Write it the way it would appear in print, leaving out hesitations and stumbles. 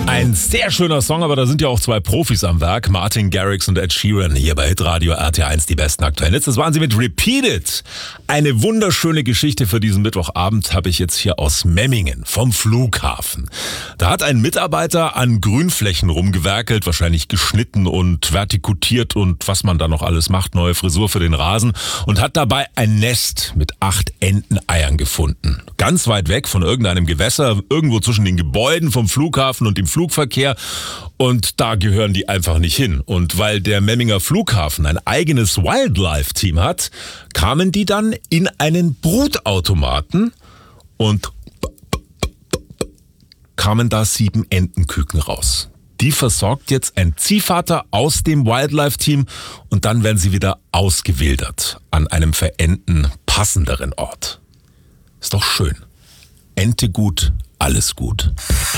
Ein sehr schöner Song, aber da sind ja auch zwei Profis am Werk. Martin Garrix und Ed Sheeran hier bei Hitradio RT1, die besten aktuellen Hits. Das waren sie mit Repeat It. Eine wunderschöne Geschichte für diesen Mittwochabend habe ich jetzt hier aus Memmingen vom Flughafen. Da hat ein Mitarbeiter an Grünflächen rumgewerkelt, wahrscheinlich geschnitten und vertikutiert und was man da noch alles macht, neue Frisur für den Rasen, und hat dabei ein Nest mit 8 Enteneiern gefunden. Ganz weit weg von irgendeinem Gewässer, irgendwo zwischen den Gebäuden vom Flughafen und dem Flugverkehr, und da gehören die einfach nicht hin. Und weil der Memminger Flughafen ein eigenes Wildlife-Team hat, kamen die dann in einen Brutautomaten und kamen da 7 Entenküken raus. Die versorgt jetzt ein Ziehvater aus dem Wildlife-Team und dann werden sie wieder ausgewildert an einem für Enten passenderen Ort. Ist doch schön. Ente gut, alles gut.